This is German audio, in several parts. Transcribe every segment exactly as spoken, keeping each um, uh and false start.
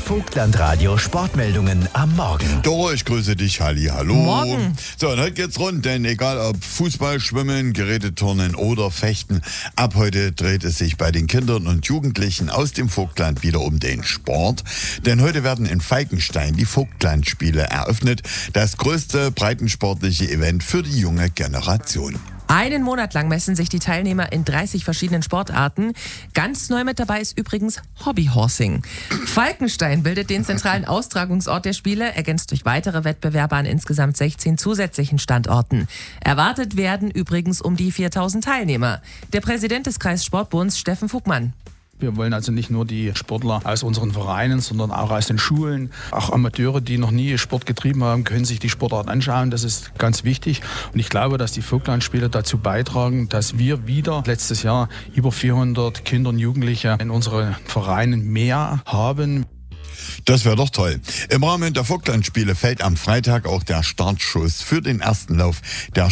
Vogtlandradio Sportmeldungen am Morgen. Doro, ich grüße dich, Halli, hallo. Morgen. So, und heute geht's rund, denn egal ob Fußball, Schwimmen, Geräteturnen oder Fechten, ab heute dreht es sich bei den Kindern und Jugendlichen aus dem Vogtland wieder um den Sport. Denn heute werden in Falkenstein die Vogtlandspiele eröffnet, das größte breitensportliche Event für die junge Generation. Einen Monat lang messen sich die Teilnehmer in dreißig verschiedenen Sportarten. Ganz neu mit dabei ist übrigens Hobbyhorsing. Falkenstein bildet den zentralen Austragungsort der Spiele, ergänzt durch weitere Wettbewerbe an insgesamt sechzehn zusätzlichen Standorten. Erwartet werden übrigens um die viertausend Teilnehmer. Der Präsident des Kreissportbunds, Steffen Vogtmann. Wir wollen also nicht nur die Sportler aus unseren Vereinen, sondern auch aus den Schulen. Auch Amateure, die noch nie Sport getrieben haben, können sich die Sportart anschauen. Das ist ganz wichtig. Und ich glaube, dass die Vogtlandspiele dazu beitragen, dass wir wieder letztes Jahr über vierhundert Kinder und Jugendliche in unseren Vereinen mehr haben. Das wäre doch toll. Im Rahmen der Vogtlandspiele fällt am Freitag auch der Startschuss für den ersten Lauf der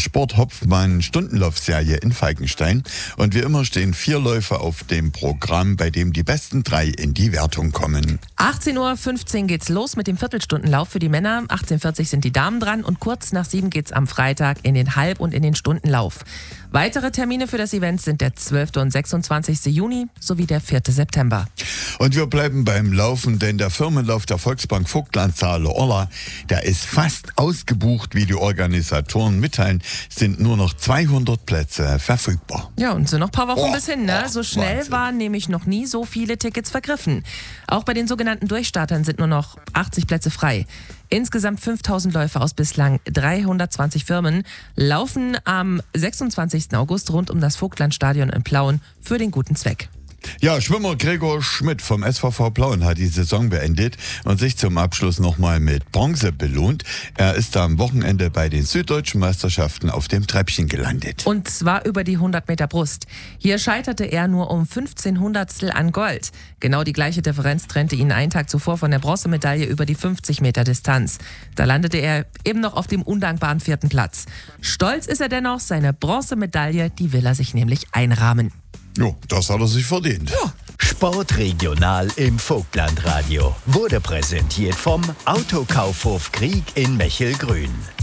Sport-Hopfmann-Stundenlaufserie in Falkenstein. Und wie immer stehen vier Läufe auf dem Programm, bei dem die besten drei in die Wertung kommen. achtzehn Uhr fünfzehn geht's los mit dem Viertelstundenlauf für die Männer. achtzehn Uhr vierzig sind die Damen dran und kurz nach sieben geht's am Freitag in den Halb- und in den Stundenlauf. Weitere Termine für das Event sind der zwölfte und sechsundzwanzigste Juni sowie der vierte September. Und wir bleiben beim Laufen, denn der Firmenlauf der Volksbank Vogtland Saale-Orla, der ist fast ausgebucht, wie die Organisatoren mitteilen, sind nur noch zweihundert Plätze verfügbar. Ja, und sind noch ein paar Wochen Oh, bis hin, ne? oh, So schnell Wahnsinn. waren nämlich noch nie so viele Tickets vergriffen. Auch bei den sogenannten Durchstartern sind nur noch achtzig Plätze frei. Insgesamt fünftausend Läufer aus bislang dreihundertzwanzig Firmen laufen am sechsundzwanzigsten August rund um das Vogtlandstadion in Plauen für den guten Zweck. Ja, Schwimmer Gregor Schmidt vom S V V Plauen hat die Saison beendet und sich zum Abschluss nochmal mit Bronze belohnt. Er ist am Wochenende bei den Süddeutschen Meisterschaften auf dem Treppchen gelandet. Und zwar über die hundert Meter Brust. Hier scheiterte er nur um fünfzehn Hundertstel an Gold. Genau die gleiche Differenz trennte ihn einen Tag zuvor von der Bronzemedaille über die fünfzig Meter Distanz. Da landete er eben noch auf dem undankbaren vierten Platz. Stolz ist er dennoch, seine Bronzemedaille, die will er sich nämlich einrahmen. Jo, das hat er sich verdient. Ja. Sportregional im Vogtlandradio wurde präsentiert vom Autokaufhof Krieg in Mechelgrün.